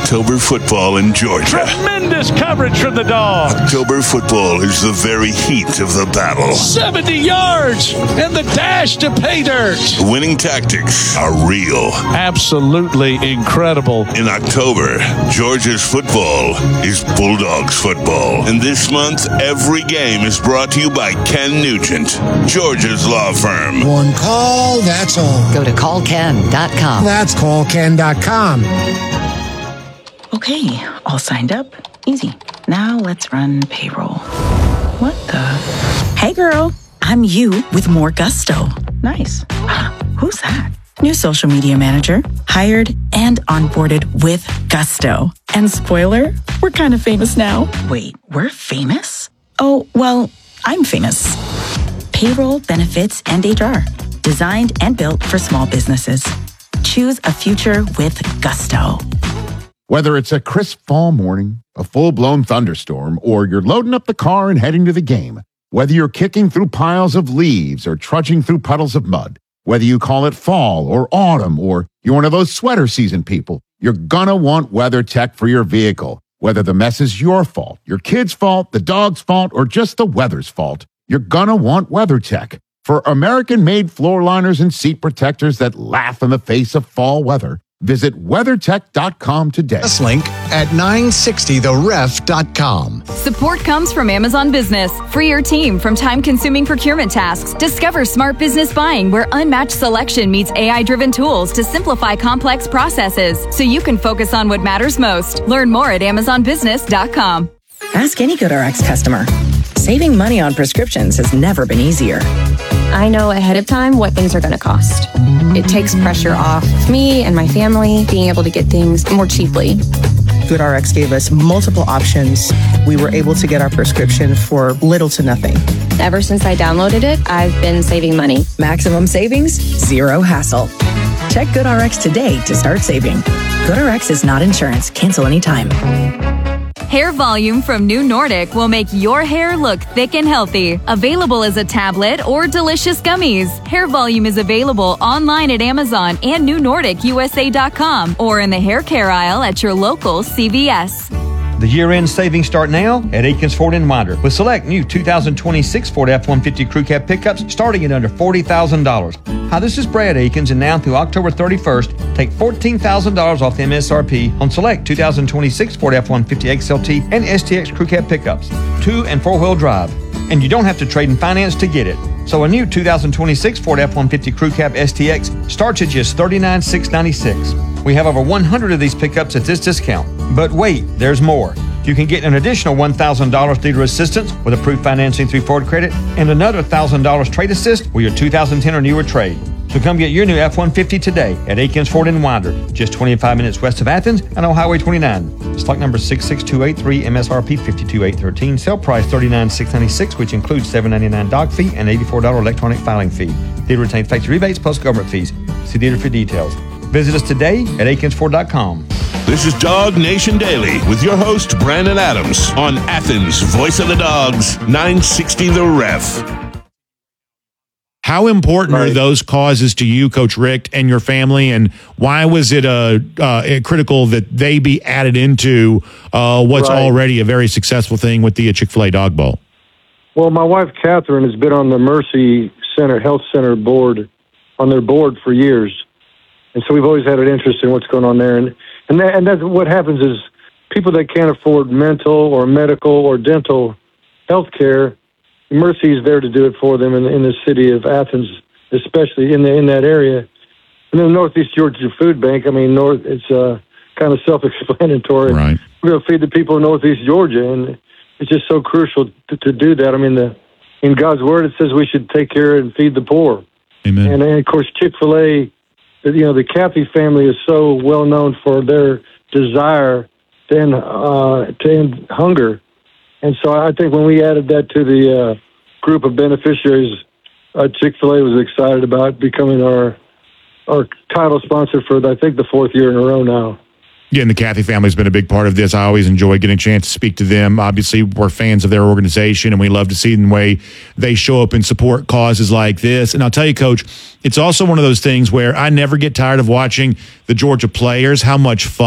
October football in Georgia. Tremendous coverage from the Dogs. October football is the very heat of the battle. 70 yards and the dash to pay dirt. The winning tactics are real. Absolutely incredible. In October, Georgia's football is Bulldogs football. And this month, every game is brought to you by Ken Nugent, Georgia's law firm. One call, that's all. Go to callken.com. That's callken.com. Okay, all signed up. Easy. Now let's run payroll. What the? Hey girl, I'm you with more gusto. Nice. Who's that? New social media manager, hired and onboarded with gusto. And spoiler, we're kind of famous now. Wait, we're famous? Oh, well, I'm famous. Payroll, benefits, and HR. Designed and built for small businesses. Choose a future with gusto. Whether it's a crisp fall morning, a full-blown thunderstorm, or you're loading up the car and heading to the game, whether you're kicking through piles of leaves or trudging through puddles of mud, whether you call it fall or autumn, or you're one of those sweater season people, you're gonna want WeatherTech for your vehicle. Whether the mess is your fault, your kid's fault, the dog's fault, or just the weather's fault, you're gonna want WeatherTech. For American-made floor liners and seat protectors that laugh in the face of fall weather, visit WeatherTech.com today. This link at 960theref.com. Support comes from Amazon Business. Free your team from time-consuming procurement tasks. Discover smart business buying where unmatched selection meets AI-driven tools to simplify complex processes so you can focus on what matters most. Learn more at AmazonBusiness.com. Ask any GoodRx customer. Saving money on prescriptions has never been easier. I know ahead of time what things are going to cost. It takes pressure off me and my family being able to get things more cheaply. GoodRx gave us multiple options. We were able to get our prescription for little to nothing. Ever since I downloaded it, I've been saving money. Maximum savings, zero hassle. Check GoodRx today to start saving. GoodRx is not insurance. Cancel anytime. Hair Volume from New Nordic will make your hair look thick and healthy. Available as a tablet or delicious gummies. Hair Volume is available online at Amazon and NewNordicUSA.com or in the hair care aisle at your local CVS. The year-end savings start now at Aikens Ford & Winder with select new 2026 Ford F-150 Crew Cab pickups starting at under $40,000. Hi, this is Brad Aikens, and now through October 31st, take $14,000 off the MSRP on select 2026 Ford F-150 XLT and STX Crew Cab pickups, 2- and 4-wheel drive. And you don't have to trade in finance to get it. So a new 2026 Ford F-150 Crew Cab STX starts at just $39,696. We have over 100 of these pickups at this discount. But wait, there's more. You can get an additional $1,000 dealer assistance with approved financing through Ford Credit and another $1,000 trade assist with your 2010 or newer trade. So come get your new F-150 today at Aikens Ford & Winder, just 25 minutes west of Athens and on Highway 29. Stock number 66283, MSRP 52813, sale price $39,696, which includes $7.99 dock fee and $84 electronic filing fee. Dealer retains factory rebates plus government fees. See dealer for details. Visit us today at AikensFord.com. This is Dog Nation Daily with your host, Brandon Adams, on Athens' Voice of the Dogs, 960 The Ref. How important are those causes to you, Coach Richt, and your family, and why was it critical that they be added into what's already a very successful thing with the Chick-fil-A Dog Bowl? Well, my wife, Catherine, has been on the Mercy Center Health Center board, on their board for years. And so we've always had an interest in what's going on there. And that's what happens is people that can't afford mental or medical or dental health care, Mercy is there to do it for them in the city of Athens, especially in that area. And then Northeast Georgia Food Bank, I mean, it's kind of self-explanatory. Right. We're going to feed the people of Northeast Georgia, and it's just so crucial to do that. I mean, in God's Word, it says we should take care and feed the poor. Amen. And of course, Chick-fil-A, the Cathy family is so well known for their desire to end hunger. And so I think when we added that to the group of beneficiaries, Chick-fil-A was excited about becoming our title sponsor for, I think, the fourth year in a row now. Yeah, and the Cathy family's been a big part of this. I always enjoy getting a chance to speak to them. Obviously, we're fans of their organization, and we love to see the way they show up and support causes like this. And I'll tell you, Coach, it's also one of those things where I never get tired of watching the Georgia players, how much fun